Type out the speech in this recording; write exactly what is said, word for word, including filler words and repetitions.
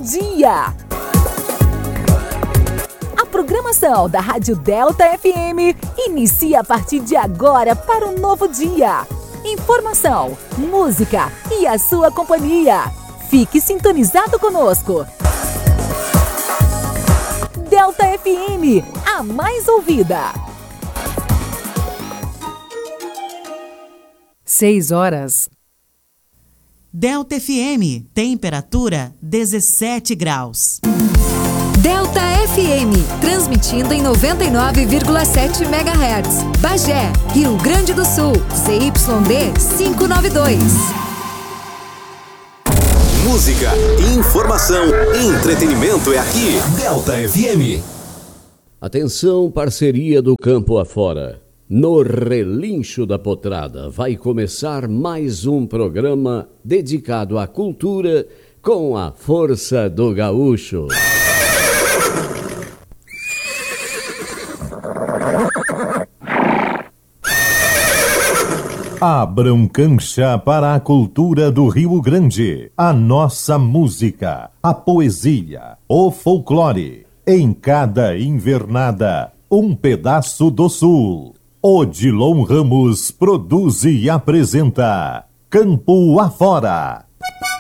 dia. A programação da Rádio Delta F M inicia a partir de agora para um novo dia. Informação, música e a sua companhia. Fique sintonizado conosco. Delta F M, a mais ouvida. Seis horas. Delta F M, temperatura dezessete graus. Delta F M, transmitindo em noventa e nove vírgula sete megahertz. Bagé, Rio Grande do Sul, Z Y D quinhentos e noventa e dois. Música, informação, entretenimento é aqui. Delta F M. Atenção, parceria do campo afora. No Relincho da Potrada vai começar mais um programa dedicado à cultura com a força do gaúcho. Abram cancha para a cultura do Rio Grande, a nossa música, a poesia, o folclore. Em cada invernada, um pedaço do sul. Odilon Ramos produz e apresenta Campo Afora.